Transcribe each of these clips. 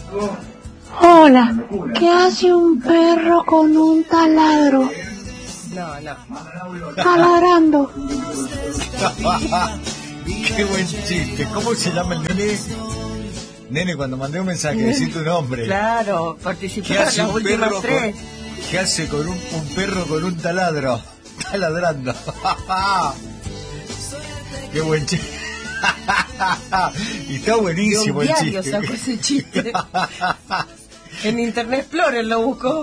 Hola, ¿qué hace un perro con un taladro? No. Taladrando. Qué buen chiste. ¿Cómo se llama el nene? Nene, cuando mandé un mensaje, decí tu nombre. Claro, ¿Qué participar hace en las un perro últimas tres. ¿Qué hace con un perro con un taladro? Taladrando. Qué buen chiste. Y está buenísimo De un el diario chiste. sacó ese chiste. En Internet Explorer lo buscó.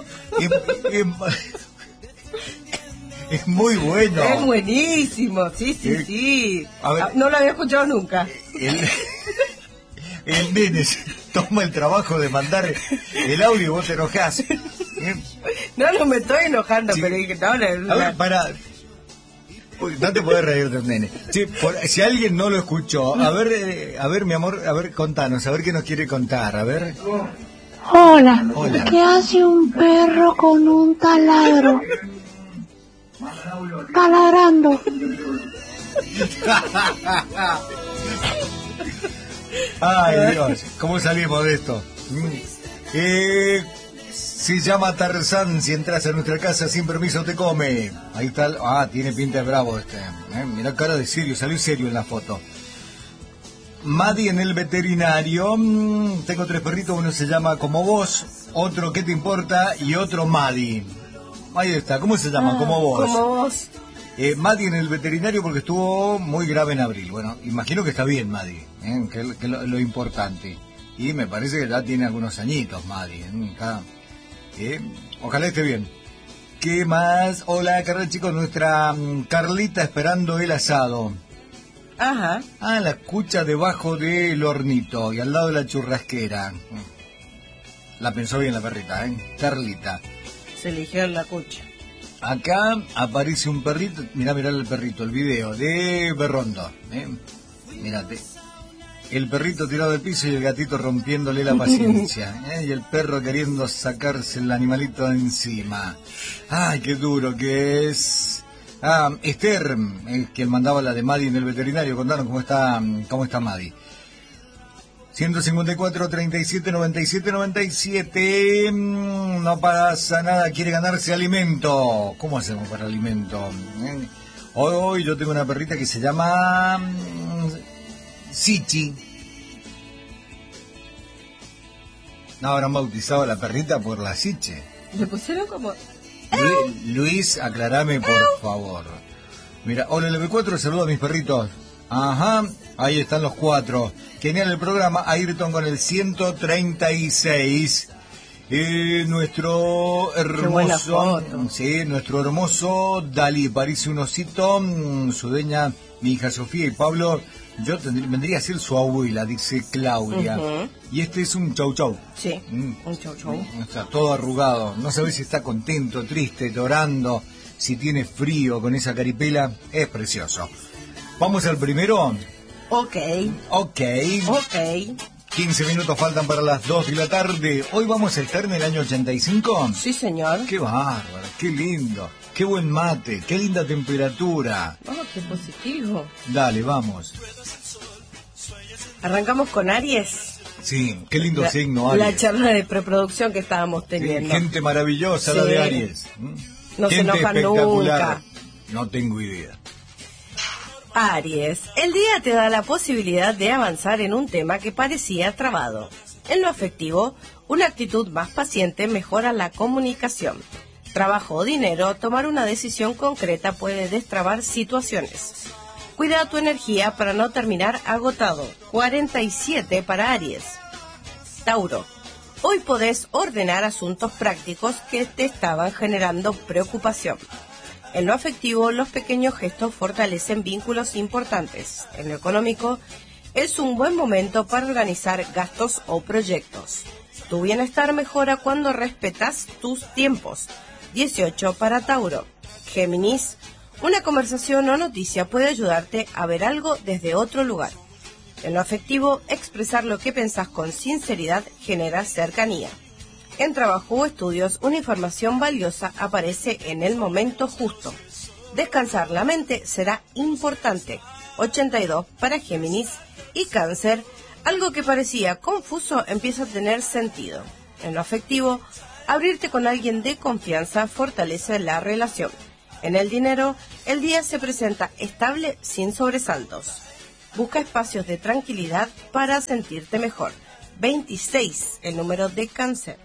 Es muy bueno. Es buenísimo, sí. A ver. No lo había escuchado nunca. El nene se toma el trabajo de mandar el audio y vos te enojás. No me estoy enojando, Sí. pero dije, no, A ver, Uy, no te podés reír del nene. Sí, si alguien no lo escuchó, a ver, mi amor, a ver, contanos, a ver qué nos quiere contar, a ver. Hola, Hola. ¿qué hace un perro con un taladro? Taladrando. Ay, Dios, ¿cómo salimos de esto? Se llama Tarzán, si entras a nuestra casa sin permiso te come. Ahí está, tiene pinta de bravo este. Mirá cara de serio, salió serio en la foto. Madi en el veterinario. Tengo 3 perritos, uno se llama Como Vos, otro ¿Qué te importa? Y otro Madi. Ahí está, ¿cómo se llama? Como Vos. Como vos. Madi en el veterinario porque estuvo muy grave en abril. Bueno, imagino que está bien Madi, que es lo importante. Y me parece que ya tiene algunos añitos Madi. Ojalá esté bien. ¿Qué más? Hola, Carla, chicos, nuestra Carlita esperando el asado. Ajá. La escucha debajo del hornito y al lado de la churrasquera. La pensó bien la perrita, Carlita. Se eligió la cucha. Acá aparece un perrito, mirá el perrito, el video de Berrondo, Mírate. El perrito tirado del piso y el gatito rompiéndole la paciencia, y el perro queriendo sacarse el animalito de encima. Ay, qué duro que es. Esther, quien mandaba la de Madi en el veterinario, contanos cómo está Madi. 154 37 97 97. No pasa nada, quiere ganarse alimento. ¿Cómo hacemos para alimento? Hoy yo tengo una perrita que se llama Sichi. No, habrán bautizado a la perrita por la Siche. Le pusieron como... Luis, aclarame por favor. Mira, hola LB4, saludo a mis perritos. Ajá, ahí están los 4. Genial el programa. Ayrton con el 136. Nuestro hermoso, nuestro hermoso Dalí, parece un osito. Su dueña, mi hija Sofía y Pablo. Yo vendría a ser su abuela, dice Claudia. Y este es un chau chau. Sí, un chau chau. Está todo arrugado. No sabes si está contento, triste, llorando, si tiene frío con esa caripela. Es precioso. ¿Vamos al primero? Ok. 15 minutos faltan para las 2 de la tarde. Hoy vamos a estar en el año 85. Sí, señor. Qué bárbaro, qué lindo. Qué buen mate, qué linda temperatura. Qué positivo. Dale, vamos. Arrancamos con Aries. Sí, qué lindo signo, Aries. La charla de preproducción que estábamos teniendo. Gente maravillosa la de Aries. No se gente enojan espectacular. nunca. No tengo idea. Aries, el día te da la posibilidad de avanzar en un tema que parecía trabado. En lo afectivo, una actitud más paciente mejora la comunicación. Trabajo o dinero, tomar una decisión concreta puede destrabar situaciones. Cuida tu energía para no terminar agotado. 47 para Aries. Tauro, hoy podés ordenar asuntos prácticos que te estaban generando preocupación. En lo afectivo, los pequeños gestos fortalecen vínculos importantes. En lo económico, es un buen momento para organizar gastos o proyectos. Tu bienestar mejora cuando respetas tus tiempos. 18 para Tauro. Géminis, una conversación o noticia puede ayudarte a ver algo desde otro lugar. En lo afectivo, expresar lo que pensás con sinceridad genera cercanía. En trabajo o estudios, una información valiosa aparece en el momento justo. Descansar la mente será importante. 82 para Géminis. Y Cáncer, Algo que parecía confuso empieza a tener sentido. En lo afectivo, abrirte con alguien de confianza fortalece la relación. En el dinero, el día se presenta estable sin sobresaltos. Busca espacios de tranquilidad para sentirte mejor. 26, el número de Cáncer.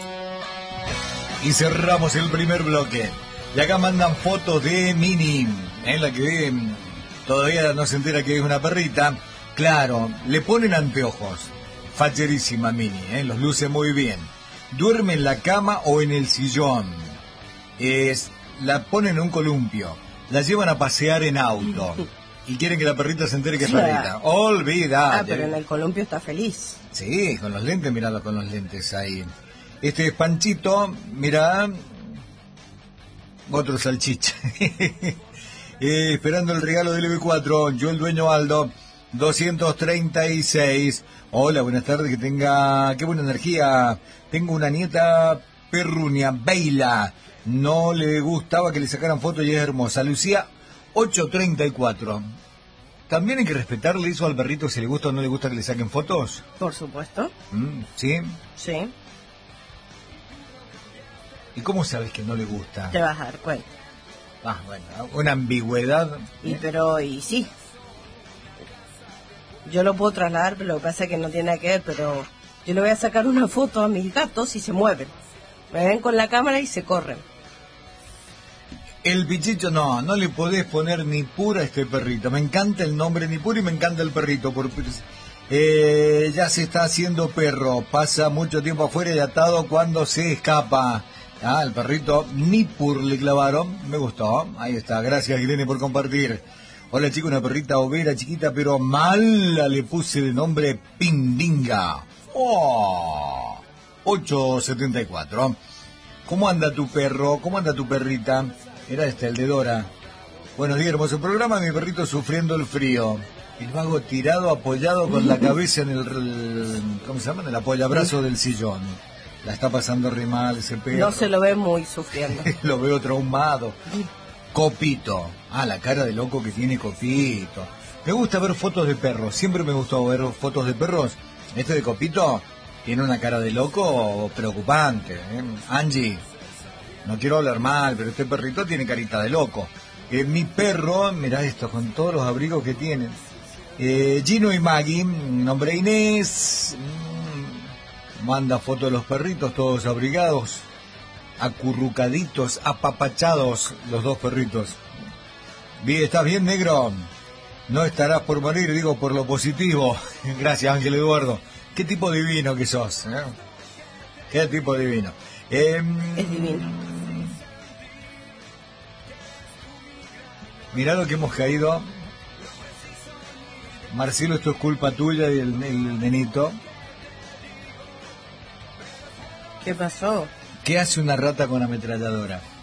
Y cerramos el primer bloque. Y acá mandan fotos de Mini, en la que todavía no se entera que es una perrita. Claro, le ponen anteojos. Facherísima Mini, los luce muy bien. Duerme en la cama o en el sillón. La ponen en un columpio. La llevan a pasear en auto. Y quieren que la perrita se entere que es perrita. Olvídate. Ah, pero en el columpio está feliz. Sí, con los lentes, miralo con los lentes ahí. Este es Panchito, mira, otro salchicha. Esperando el regalo del EV4, yo el dueño Aldo, 236. Hola, buenas tardes, que tenga, qué buena energía. Tengo una nieta perrunia, Beila. No le gustaba que le sacaran fotos y es hermosa. Lucía, 834. ¿También hay que respetarle eso al perrito si le gusta o no le gusta que le saquen fotos? Por supuesto. ¿Sí? Sí. ¿Y cómo sabes que no le gusta? Te vas a dar cuenta. Ah, bueno, una ambigüedad. Y sí. Yo lo puedo trasladar, pero lo que pasa es que no tiene nada que ver, pero yo le voy a sacar una foto a mis gatos y se mueven. Me ven con la cámara y se corren. El bichicho, no le podés poner ni pura a este perrito. Me encanta el nombre ni pura y me encanta el perrito. Ya se está haciendo perro. Pasa mucho tiempo afuera y atado cuando se escapa. Ah, el perrito Nipur le clavaron. Me gustó. Ahí está. Gracias, Irene, por compartir. Hola, chico, una perrita overa chiquita, pero mala. Le puse de nombre Pindinga. Oh, 874. ¿Cómo anda tu perro? ¿Cómo anda tu perrita? Era el de Dora. Buenos días, hermoso programa. Mi perrito sufriendo el frío. El vago tirado, apoyado con la cabeza en el ¿cómo se llama? En el apoyabrazo del sillón. La está pasando re mal ese perro. No se lo ve muy sufriendo. Lo veo traumado. Copito. Ah, la cara de loco que tiene Copito. Me gusta ver fotos de perros. Siempre me gustó ver fotos de perros. Este de Copito tiene una cara de loco preocupante. Angie, no quiero hablar mal, pero este perrito tiene carita de loco. Mi perro, mirá esto, con todos los abrigos que tienen. Gino y Maggie, nombre Inés, manda fotos de los perritos, todos abrigados, acurrucaditos, apapachados, los dos perritos. Bien, ¿estás bien, negro? No estarás por morir, digo por lo positivo. Gracias, Ángel Eduardo. Qué tipo divino que sos, ¿eh? Qué tipo divino. Es divino. Mirá lo que hemos caído. Marcelo, esto es culpa tuya y el nenito. ¿Qué pasó? ¿Qué hace una rata con ametralladora?